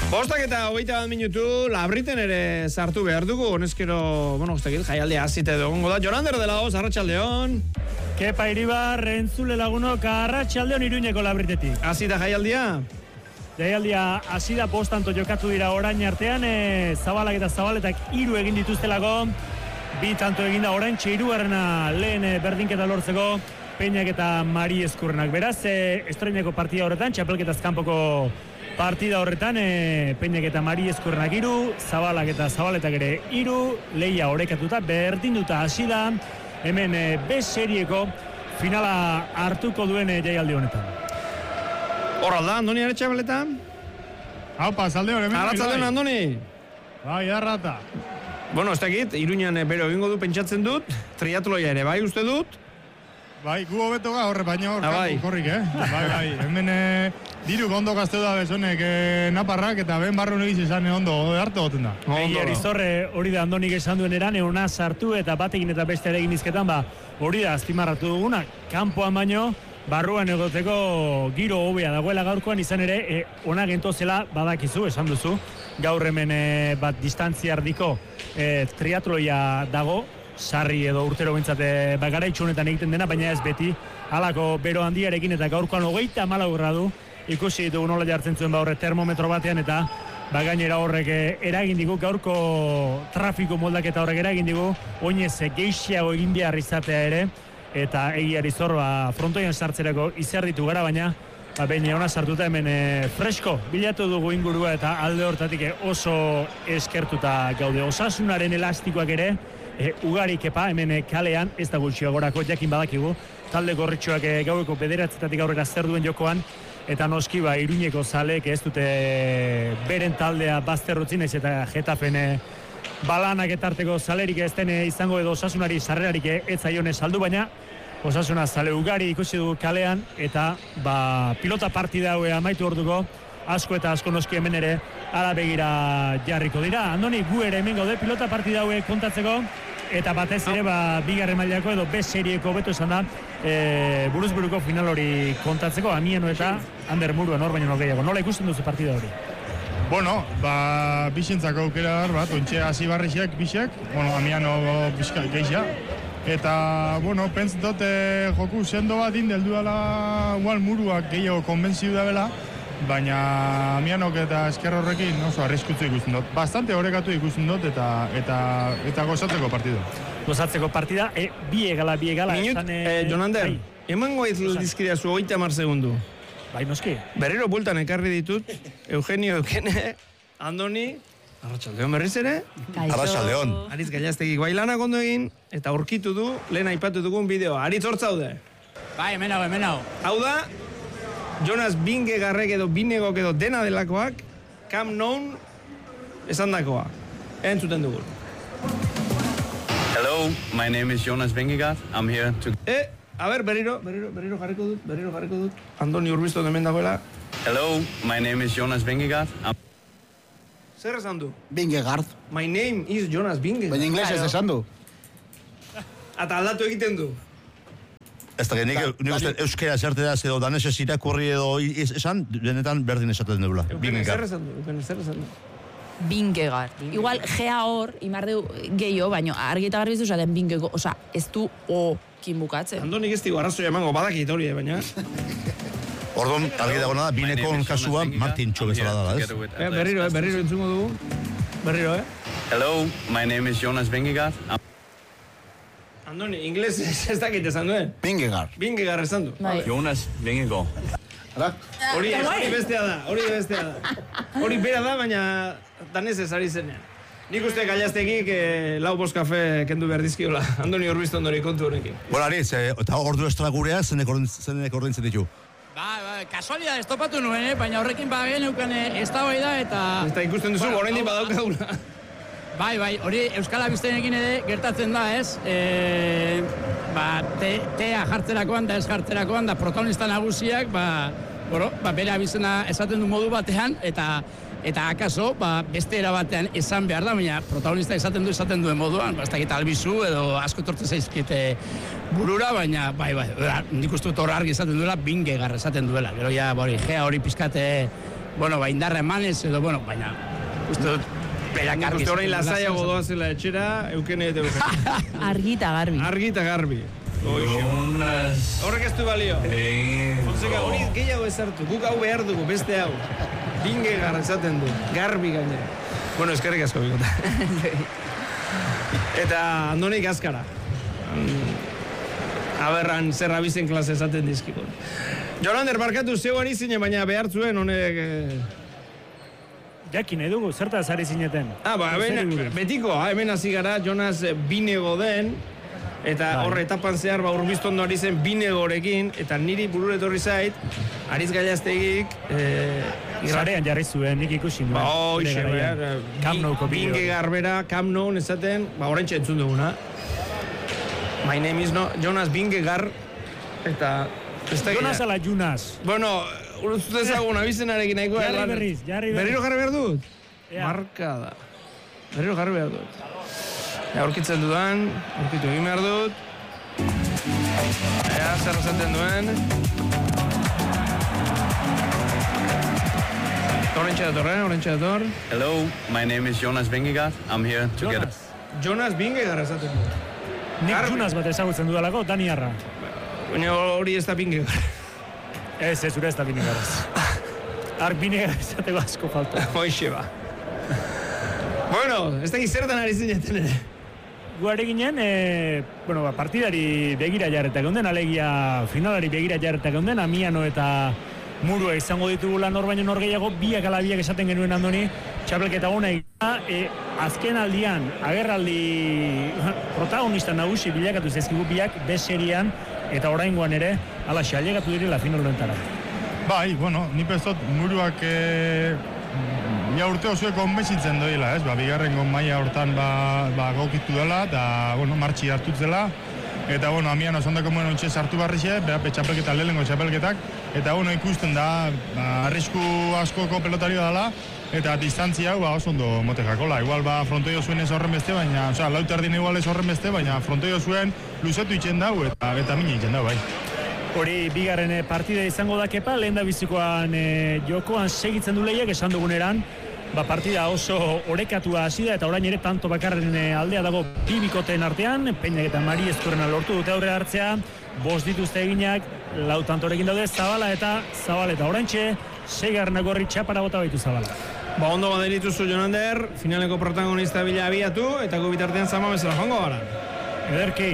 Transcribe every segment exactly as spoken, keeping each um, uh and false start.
Bostak eta hogeita bat minutu, labriten ere sartu behar dugu, honezkero, bueno, ustekit, jaialde azite dugungo da. Jonander de la Hoz, arratsaldeon. Kepa Iribar, entzule lagunok, arratsaldeon Iruñeko labritetik. Azita jaialdia? Jaialdia azida postanto jokatu dira orain artean, e, zabalak eta zabaletak hiru egin dituztelako, bi tanto eginda orain txeirugarrena lehen e, berdinketa lortzeko, Peñak eta Mari Eskurrenak. Beraz, e, estreneko partida horretan, txapelketaz kanpoko partida horretan, e, Peñak eta Mari Eskurrenak hiru, zabalak eta zabaletak ere hiru, leia orekatuta, berdinduta hasi da, hemen e, B serieko finala hartuko duen e, jaialdi honetan. Horralda, Andoni Aretxabaleta? Haupa, zaldeon, hemen. Arratzaldeon, Andoni? Bai, arrata. Bueno, ez dakit, Iruñan bero egingo du pentsatzen dut, triatloia ere, bai uste dut? Bai, gu hobeto ga horre, baina hor, ah, bai. korrik, eh? Bai, bai, hemen e, diru ondo gazteu da bezonek e, naparrak, eta ben barron egiz izan ondo, hartu goten da. Egi Arizorre hori da Andonik esan duen eran, euna sartu eta batekin eta beste ere egin izketan, ba, hori da azpimarratu duguna, kanpoan baino, barruan egoteko giro hobea dagoela gaurkoan izan ere, e, ona gentozela badakizu, esan duzu, gaur hemen e, bat distantzia ardiko e, triatloia dago, sarri edo urtero bintzate bagaraitxu honetan egiten dena, baina ez beti halako bero handiarekin eta gaurkoan hogeita hamalau gradu ikusi ditugu nola jartzen zuen ba horre termometro batean eta bagainera horrek eragin digu, gaurko trafiko moldaketa horrek eragin digu, oinez geixiago egin behar izatea ere, eta egiari zor ba, frontoian sartzerako izar ditu gara, baina ba, behin ona sartuta hemen e, fresko bilatu dugu ingurua eta alde hortatik oso eskertuta gaude. Osasunaren elastikoak ere E, ugari Kepa, hemen kalean, ez da gutxio gorako, jakin badakigu, talde gorritxoak e, gaueko bederatzetatik aurrera zer duen jokoan, eta noski ba, Iruñeko zalek ez dute e, beren taldea bazterrutzin, ez eta Getafen e, balanak etarteko zalerik ez den e, izango edo osasunari sarrerarik e, ez zaione saldu, baina osasuna zale ugari ikusi dugu kalean, eta ba, pilota partida hau amaitu orduko, asko eta asko noski hemen ere ara begira jarriko dira. Andoni, gu ere hemen gaude pilota partida hauek kontatzeko, eta batez ere ba, bigarren mailako edo B serieko beto esan da e, buruzburuko final hori kontatzeko, Amiano eta Ander Muruan hor baino nor gehiago. Nola ikusten duzu partida hori? Bueno, ba, bixentzako aukera dar bat, ontxe hasi barrixek, bixek, bueno, Amiano bizka geixia. Eta, bueno, pentz dut e, joku sendo bat indeldu dela igual Muruak gehiago konbentziu da bela, baina Amianok eta esker horrekin oso arriskutzu ikusten dut. Bastante horekatu ikusten dut eta eta eta gozatzeko partida. Gozatzeko partida, e, bi egala, bi egala. Minut, estan, e, eh, Jonander, bai. emango ez dizkidea zu hogeita hamar segundu. Bai, noski. Berriro bultan ekarri ditut, Eugenio Eukene, Andoni, arratsaldeon berriz ere. Arratsaldeon. Aritz Gaiaztegik bai lanak ondo egin, eta aurkitu du, lehen aipatu dugun bideoa. Aritz hortzaude. Bai, hemen hau, hemen hau. Hau da, Jonas Vingegarrek edo Binegok edo dena delakoak, Camp Nou esan dakoa. Entzuten dugu. Hello, my name is Jonas Vingegaard. I'm here to... E, a ber, berriro, berriro, berriro jarriko dut, berriro jarriko dut. Andoni Urbizto hemen dagoela. Hello, my name is Jonas Vingegaard. I'm... Zer esan du? Vingegaard. My name is Jonas Vingegaard. Baina inglés ez esan du. Eta aldatu egiten du. Ez da, nik uste euskera zerte da, edo danesez irakurri edo esan, benetan berdin esaten dugula. Zer esan du? Zer esan du? Vingegaard. Igual gea hor, imardeu gehiago, baina argi eta garbi ez du esaten Vingego, oza, ez du o kin bukatzen. Andonik ez digu arrazoia emango badakit hori, baina... Orduan, argi dago nada, Binekon kasua Martin Txo bezala da, ez? Eh, berriro, eh, berriro entzungo dugu. Berriro, eh? Hello, my name is Jonas Vingegaard. I'm... Andoni, inglés ez dakit esan duen? Vingegaard. Vingegaard esan du. Bai. Jonas Vingegaard. Hori hori bestea da, hori bestea da. Hori bera da, baina danez ez ari zenean. Nik uste Gaiaztegik eh, lau bost kafe kendu behar dizkiola. Andoni Urbizto ondori kontu honekin. Bueno, Aritz, eh, eta ordu estra gurea zenek ordaintzen ditu. Ba, ba, kasualia estopatu nuen, eh? Baina horrekin ba geneukan ez da bai da eta... Eta ikusten duzu, Bueno, oraindik badaukagula. Bai, bai, hori Euskal Abiztenekin ere gertatzen da, ez? E, ba, te, tea jartzerakoan da ez jartzerakoan da protagonista nagusiak, ba, bueno, ba, bere abizena esaten du modu batean, eta eta akaso, ba, beste era batean esan behar da, baina protagonista esaten du esaten duen moduan, ba, ez dakit albizu edo asko tortu zaizkite burura, baina, bai, bai, nik uste dut hor argi esaten duela, Vingegaard esaten duela, gero ja, hori, gea hori pizkate bueno, ba, indarra emanez edo, bueno, baina, uste dut, berak argi. Uste orain lasaiago doazela etxera, eukene eta eukene. Argi eta garbi. Argi eta garbi. Horrek ez du balio. Fonseca, hori gehiago ezartu, guk hau behar dugu, beste hau. Binge gar esaten du, garbi gainera. Bueno, eskerrik asko bikota. Eta Andonik azkara. Aberran zer abizen klase esaten dizkiko. Jolander, barkatu zeu ari zine, baina behar zuen honek... Jakin edugu, zertaz ari zineten? Ah, ba, ben, betiko, hemen hasi gara, Jonas binego den, eta horre etapan zehar, ba, urbiztondo ari zen binegorekin, eta niri burure etorri zait, Ariz Gallaztegik... Zarean jarri zuen, nik ikusi nuen. Ba, hoxe, behar, binge garbera, Camp Nou esaten, ba, horrentxe entzun duguna. My name is no, Jonas Bingegar, eta... Jonas ala Jonas. Bueno, urtzu dezagun abizenarekin nahikoa. Jarri berriz, jarri berriz. Berriro jarri behar dut? Marka da. Berriro jarri behar dut. Aurkitzen dudan, aurkitu egin behar dut. Ea, zer esaten duen. Orentxe dator, eh? Orentxe dator. Hello, my name is Jonas Vingegaard. I'm here to get... Jonas Vingegaard esaten du. Nik Jonas bat ezagutzen dudalako, Daniarra. Baina hori ez da Vingegaard. Ez, ez, ura ez da Vingegaard. Ark Vingegaard esateko asko falta. Hoixe ba. Bueno, ez da gizertan ari zineten ere. Guare ginen, e, bueno, ba, partidari begira jarretak onden, alegia finalari begira jarretak onden, Amiano eta Murua izango ditugula nor baino nor gehiago, biak ala biak esaten genuen Andoni, txapelketa gona egina, e, azken aldian, agerraldi protagonista nagusi bilakatu zezkigu biak, beserian, eta oraingoan ere, ala xailegatu direla final horretara. Bai, bueno, ni pestot Muruak e, ja urte osoek onbezitzen doila, ez? Ba, bigarrengo maila hortan ba, ba gokitu dela, eta, bueno, martxi hartutzela. Eta, bueno, Amiano esandako moen ontxe sartu barrixe, behape txapelketa, lehenengo txapelketak. Eta, bueno, ikusten da, ba, arrisku askoko pelotario dela, eta distantzia hau, ba, oso ondo mote jakola. Igual, ba, frontoio zuen ez horren beste, baina, oza, lautardin igual ez horren beste, baina frontoio zuen luzetu itxen dau, eta, eta mini itxen dau, bai. Hori, bigarren partida izango da kepa, lehen da bizikoan e, jokoan segitzen du lehiak, esan duguneran, ba, partida oso orekatua hasi da, eta orain ere tanto bakarren aldea dago bi bikoteen artean, Peinak eta Mari Ezkurrena lortu dute aurre hartzea, bost dituzte eginak, lau tantorekin daude, Zabala eta Zabala, eta oraintxe, seigarrenak gorri txapara bota baitu Zabala. Ba, ondo bat dituzu, Jonander, finaleko protagonista bila abiatu, eta gubitartean zama bezala joango gara. Ederki.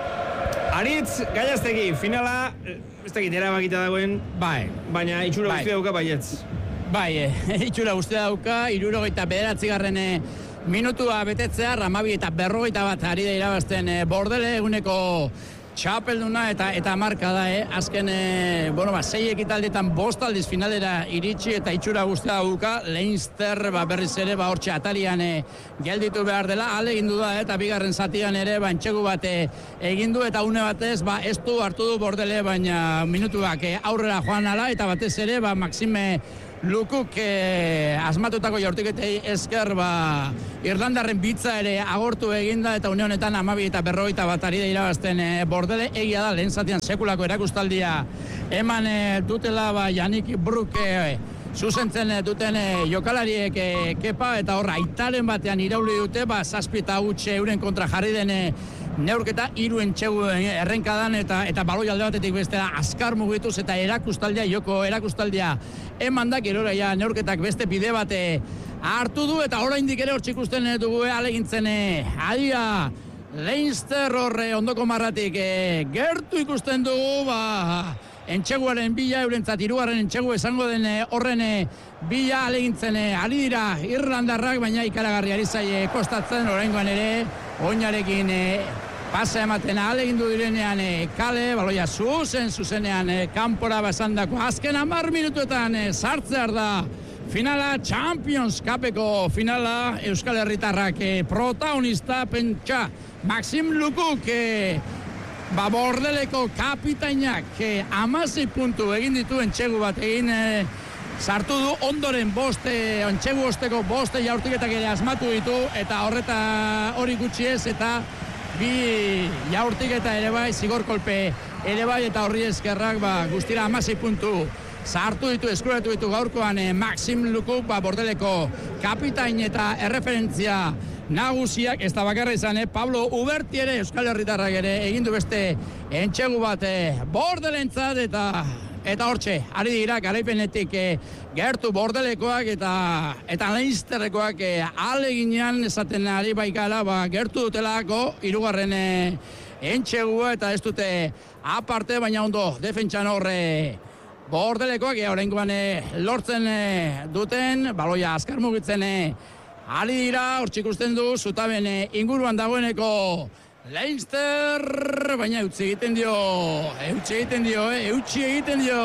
Aritz Gallaztegi, finala, ez dakit erabakita dagoen, bai, baina itxura bai. Guztia dauka baietz. Bai, e, itxura guztia dauka, hirurogeita bederatzigarren minutua betetzea, Ramabi eta berrogeita bat ari da irabazten e, Bordele, eguneko txapelduna eta eta marka da, eh? Azken, e, bueno, ba, sei ekitaldietan bost aldiz finalera iritsi eta itxura guztia dauka, Leinster, ba, berriz ere, ba, hortxe atarian e, gelditu behar dela, ale egindu da, eta bigarren zatian ere, ba, entxegu bat e, egindu, eta une batez, ba, ez du hartu du Bordele, baina minutuak e, aurrera joan ala, eta batez ere, ba, Maxime Lukuk eh, asmatutako jaurtiketei esker ba, Irlandarren bitza ere agortu eginda eta une honetan hamabi eta berrogeita bat ari da irabazten eh, Bordele, egia da lehen zatian sekulako erakustaldia eman eh, dutela ba, Yannick Brooke eh, zuzentzen duten eh, jokalariek eh, kepa eta horra aitaren batean irauli dute ba, zazpi eta hutxe euren kontra jarri den eh, neurketa hiruen txegu errenkadan eta eta baloi alde batetik bestera azkar mugituz eta erakustaldia, joko erakustaldia eman da, gerora ja neurketak beste bide bate hartu du eta oraindik ere hortxe ikusten dugu alegintzen adia Leinster horre ondoko marratik e, gertu ikusten dugu ba, entxeguaren bila, eurentzat hirugarren entxegu esango den horren bila alegintzen ari dira Irlandarrak, baina ikaragarri ari zaie kostatzen, oraingoan ere oinarekin e, pasa ematen alegindu direnean e, kale, baloia zuzen, zuzenean e, kanpora basandako azken hamar minutuetan e, sartzear da finala, Champions Cupeko finala, Euskal Herritarrak e, protagonista, pentsa Maxim Lukuk e, ba, Bordeleko kapitainak e, hamasei puntu egin dituen txegu bat egin e, sartu du ondoren boste, ontxegu osteko boste jaurtiketak ere asmatu ditu eta horreta hori gutxi ez eta bi jaurtiketa ere bai, zigor kolpe ere bai eta horri eskerrak ba, guztira hamasei puntu sartu ditu, eskuratu ditu gaurkoan eh, Maxim Lukuk, ba, Bordeleko kapitain eta erreferentzia nagusiak, ez da bakarra izan, eh? Pablo Uberti ere, Euskal Herritarrak ere, egin du beste entxegu bat eh, Bordelentzat eta eta hortxe, ari dira garaipenetik eh, gertu Bordelekoak eta eta Leinsterrekoak eh, aleginean esaten ari baikala, ba, gertu dutelako hirugarren eh, entxegua eta ez dute aparte, baina ondo defentsan horre Bordelekoak e, oraingoan e, lortzen e, duten, baloia azkar mugitzen e, ari dira, hortzik ikusten du, zutaben e, inguruan dagoeneko Leinster, baina eutzi egiten dio, eutzi egiten dio, e, eutzi egiten dio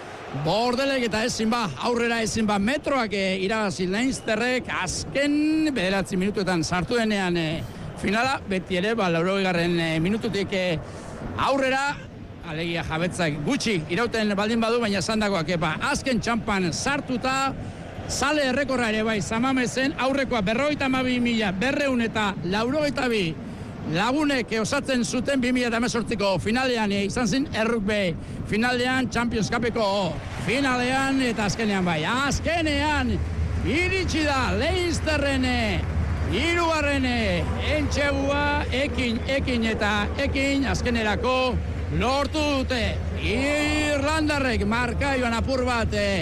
Bordelek eta ezin ba, aurrera ezin ba, metroak e, irabazi Leinsterrek azken bederatzi minutuetan sartu denean e, finala, beti ere, ba, laurogegarren e, minututik e, aurrera, alegia jabetzak gutxi irauten baldin badu, baina zandakoak epa azken txampan sartuta, sale errekorra ere bai, Samamezen aurrekoa berrogeita hamabi mila berreun eta laurogeita bi lagunek osatzen zuten bi mila hemezortziko finalean e, izan zen errukbe finalean, Champions Cupeko finalean eta azkenean bai, azkenean iritsi da Leinsterren hirugarren entxegua ekin, ekin eta ekin azkenerako lortu dute Irlandarrek markaioan apur bat e,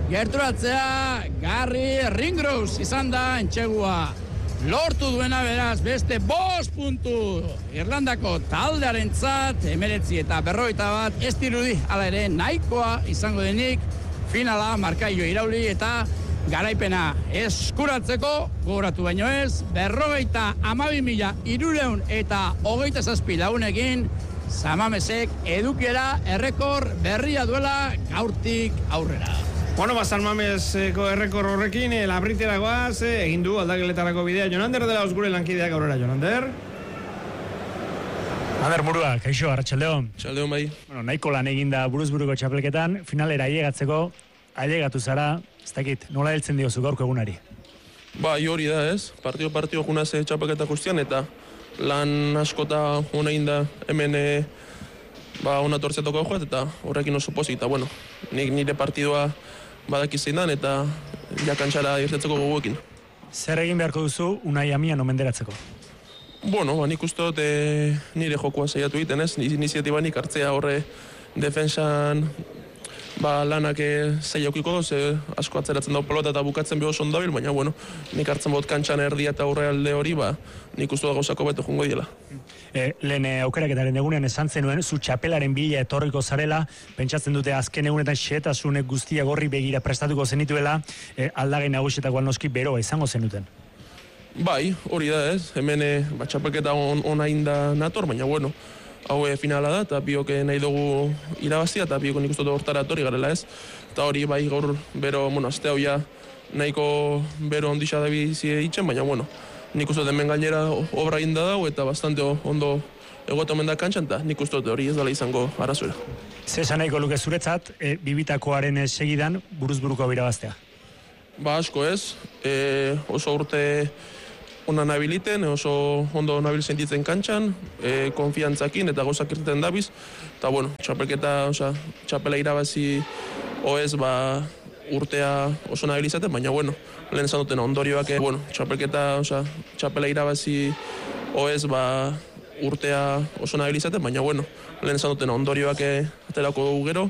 gerturatzea Gary Ringrose izan da entxegua lortu duena, beraz beste bost puntu Irlandako taldearentzat emeretzi eta berrogeita bat ez dirudi hala ere nahikoa izango denik finala markaio irauli eta garaipena eskuratzeko gogoratu baino ez berrogeita hamabi mila hiruehun eta hogeita zazpi lagunekin Samamesek edukiera errekor berria duela gaurtik aurrera. Bueno, ba, San Mameseko errekor horrekin, eh, labritera goaz, eh, egin du aldageletarako bidea. Jonander dela osgure lankideak aurrera, Jonander. Ander Murua, kaixo, arratsaldeon. Arratsaldeon bai. Bueno, nahiko lan eginda buruz-buruko txapelketan, finalera ailegatzeko, ailegatu zara, ez dakit, nola heltzen diozu gaurko egunari? Ba, hori da ez, partio-partio junaz txapelketa guztian, eta lan askota hona inda hemen e, ba, hona tortzetoko joat, eta horrekin oso pozik, eta bueno, nik nire partidua badakizein dan, eta jakantxara irtetzeko goguekin. Zer egin beharko duzu Unai Amian omenderatzeko? Bueno, ba, nik uste dut e, nire jokoa saiatu egiten ez, iniziatiba nik hartzea horre defensan ba, lanak zaiokiko, ze asko atzeratzen dau pelota eta bukatzen beho oso ondabil, baina bueno, nik hartzen bot kantxan erdia eta aurrealde hori, ba, nik uste dut gauzako beto jungo diela. E, lehen aukeraketaren egunean esan zenuen, zu txapelaren bila etorriko zarela, pentsatzen dute azken egunetan xehetasunek guztia gorri begira prestatuko zenituela, e, aldagai nagusietakoan noski beroa izango zenuten. Bai, hori da ez, hemen e, ba, txapelketa on, ona inda nator, baina bueno, hau finala da, eta biok nahi dugu irabazia, eta biok nik uste dut hortara etorri garela ez. Eta hori bai gaur bero, bueno, azte hau ja nahiko bero ondisa da bizi eitzen, baina bueno, nik uste dut hemen gainera obra inda dago, eta bastante ondo egote omen da kantxan, eta nik uste dut hori ez dela izango arazoera. Zesan nahiko luke zuretzat, e, bibitakoaren segidan buruz-buruko birabaztea? Ba asko ez, e, oso urte ona nabiliten, oso ondo nabil sentitzen kantxan, e, konfiantzakin eta gauzak irteten dabiz. Eta, bueno, txapelketa, oza, txapela irabazi oez, ba, urtea oso nabil izaten, baina, bueno, lehen esan duten ondorioak, e, bueno, txapelketa, oza, txapela irabazi oez, ba, urtea oso nabil izaten, baina, bueno, lehen esan duten ondorioak aterako dugu gero,